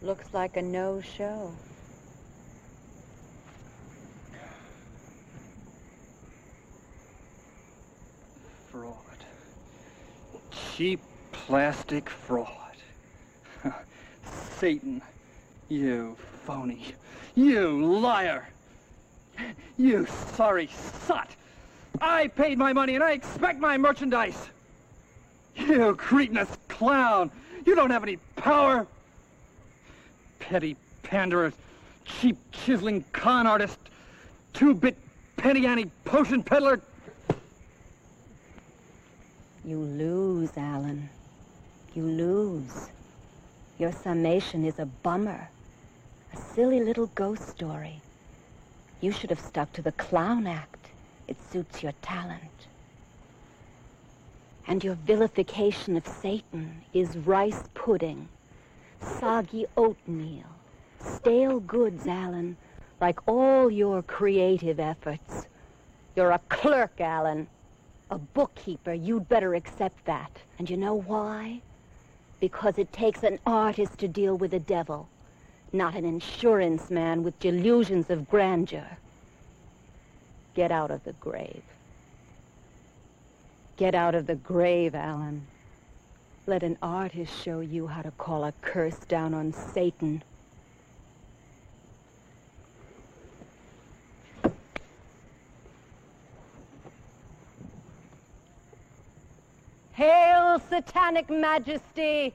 Looks like a no-show. Fraud. Cheap plastic fraud. Satan, you phony. You liar. You sorry sot. I paid my money and I expect my merchandise. You cretinous clown. You don't have any power. Petty panderer, cheap chiseling con artist, two-bit penny ante potion peddler. You lose, Alan. You lose. Your summation is a bummer. A silly little ghost story. You should have stuck to the clown act. It suits your talent. And your vilification of Satan is rice pudding, soggy oatmeal, stale goods, Alan, like all your creative efforts. You're a clerk, Alan. A bookkeeper. You'd better accept that. And you know why? Because it takes an artist to deal with the devil, not an insurance man with delusions of grandeur. Get out of the grave. Get out of the grave, Alan. Let an artist show you how to call a curse down on Satan. Hail, satanic majesty!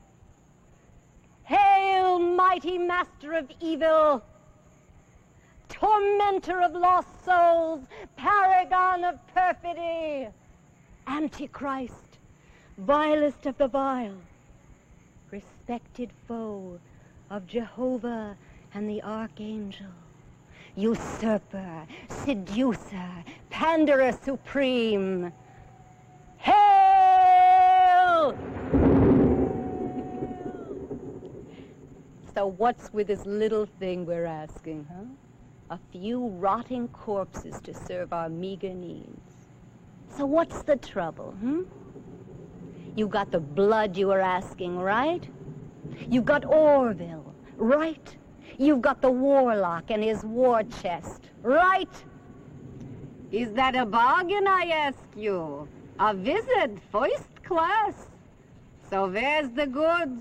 Hail, mighty master of evil! Tormentor of lost souls! Paragon of perfidy! Antichrist! Vilest of the vile! Respected foe of Jehovah and the archangel! Usurper! Seducer! Panderer supreme! Hail! So what's with this little thing we're asking, huh? A few rotting corpses to serve our meager needs. So what's the trouble, You got the blood you were asking, right? You got Orville, right? You've got the warlock and his war chest, right? Is that a bargain, I ask you? A visit, first class. So where's the goods?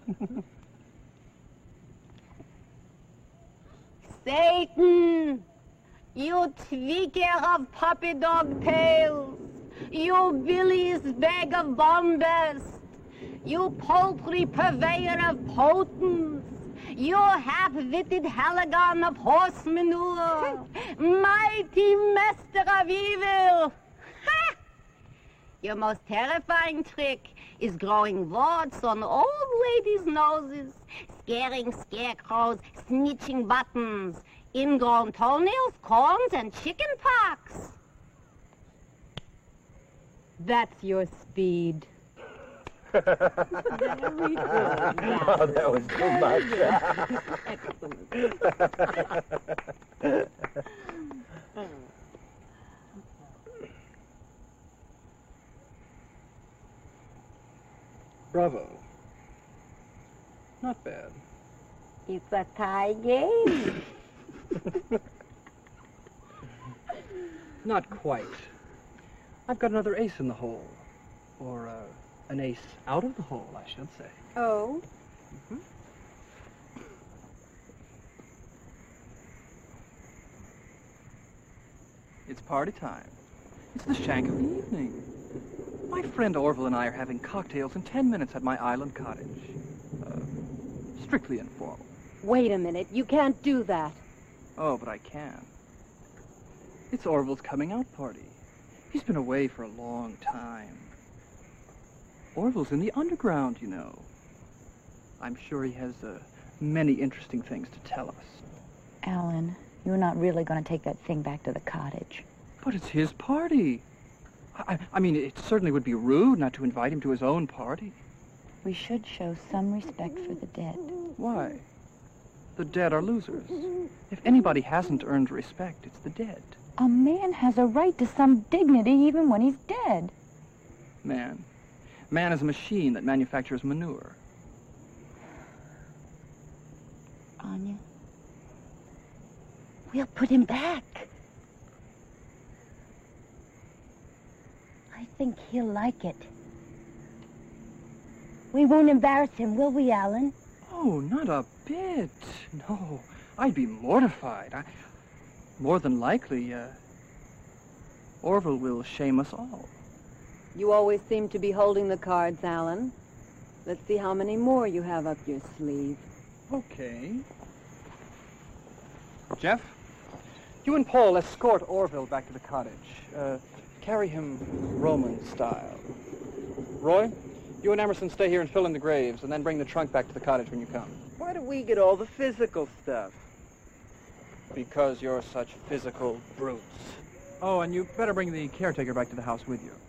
Satan, you tweaker of puppy dog tails, you Billy's bag of bombast, you poultry purveyor of potence, you half-witted halagon of horse manure, mighty master of evil. Ha! Your most terrifying trick is growing warts on old ladies' noses, scaring scarecrows, snitching buttons, ingrown toenails, corns, and chicken pox. That's your speed. Very good. Oh, that was too much. Bravo. Not bad. It's a tie game. Not quite. I've got another ace in the hole. Or, an ace out of the hole, I should say. Oh? Mm-hmm. It's party time. It's the shank of the evening. My friend Orville and I are having cocktails in 10 minutes at my island cottage. Strictly informal. Wait a minute. You can't do that. Oh, but I can. It's Orville's coming out party. He's been away for a long time. Orville's in the underground, you know. I'm sure he has many interesting things to tell us. Alan, you're not really going to take that thing back to the cottage. But it's his party. I mean, it certainly would be rude not to invite him to his own party. We should show some respect for the dead. Why? The dead are losers. If anybody hasn't earned respect, it's the dead. A man has a right to some dignity even when he's dead. Man is a machine that manufactures manure. Anya? We'll put him back. I think he'll like it. We won't embarrass him, will we, Alan? Oh, not a bit. No, I'd be mortified. More than likely, Orville will shame us all. You always seem to be holding the cards, Alan. Let's see how many more you have up your sleeve. Okay. Jeff, you and Paul escort Orville back to the cottage. Carry him Roman style. Roy, you and Emerson stay here and fill in the graves, and then bring the trunk back to the cottage when you come. Why do we get all the physical stuff? Because you're such physical brutes. Oh, and you better bring the caretaker back to the house with you.